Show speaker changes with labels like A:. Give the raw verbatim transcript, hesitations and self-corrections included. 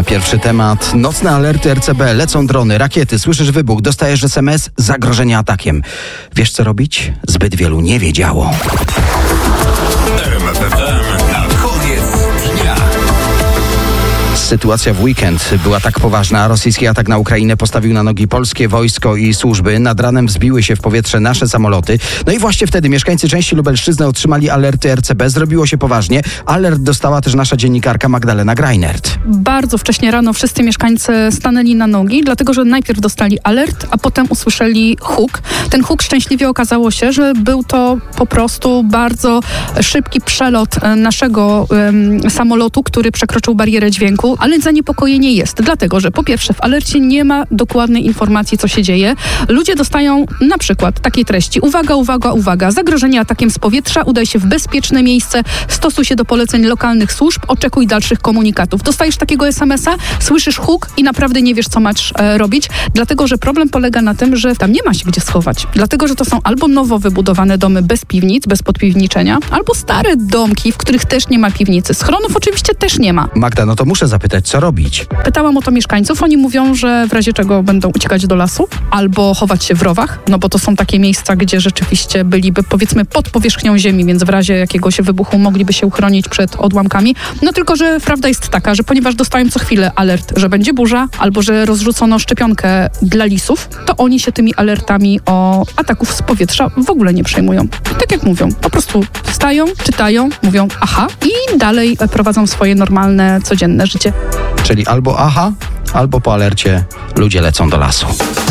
A: A pierwszy temat. Nocne alerty R C B. Lecą drony, rakiety, słyszysz wybuch, dostajesz es em es, zagrożenie atakiem. Wiesz co robić? Zbyt wielu nie wiedziało. Sytuacja w weekend była tak poważna. Rosyjski atak na Ukrainę postawił na nogi polskie wojsko i służby. Nad ranem wzbiły się w powietrze nasze samoloty. No i właśnie wtedy mieszkańcy części Lubelszczyzny otrzymali alerty R C B. Zrobiło się poważnie. Alert dostała też nasza dziennikarka Magdalena Greinert.
B: Bardzo wcześnie rano wszyscy mieszkańcy stanęli na nogi, dlatego że najpierw dostali alert, a potem usłyszeli huk. Ten huk szczęśliwie okazało się, że był to po prostu bardzo szybki przelot naszego um, samolotu, który przekroczył barierę dźwięku. Ale zaniepokojenie jest, dlatego że po pierwsze w alercie nie ma dokładnej informacji, co się dzieje. Ludzie dostają na przykład takiej treści: uwaga, uwaga, uwaga, zagrożenie atakiem z powietrza, udaj się w bezpieczne miejsce, stosuj się do poleceń lokalnych służb, oczekuj dalszych komunikatów. Dostajesz takiego es em es a, słyszysz huk i naprawdę nie wiesz, co masz e, robić, dlatego że problem polega na tym, że tam nie ma się gdzie schować. Dlatego, że to są albo nowo wybudowane domy bez piwnic, bez podpiwniczenia, albo stare domki, w których też nie ma piwnicy. Schronów oczywiście też nie ma.
A: Magda, no to muszę zapytać, co robić?
B: Pytałam o to mieszkańców. Oni mówią, że w razie czego będą uciekać do lasu albo chować się w rowach, no bo to są takie miejsca, gdzie rzeczywiście byliby, powiedzmy, pod powierzchnią ziemi, więc w razie jakiegoś wybuchu mogliby się uchronić przed odłamkami. No tylko, że prawda jest taka, że ponieważ dostają co chwilę alert, że będzie burza albo że rozrzucono szczepionkę dla lisów, to oni się tymi alertami o ataków z powietrza w ogóle nie przejmują. Tak jak mówią, po prostu wstają, czytają, mówią aha i dalej prowadzą swoje normalne, codzienne życie.
A: Czyli albo aha, albo po alercie ludzie lecą do lasu.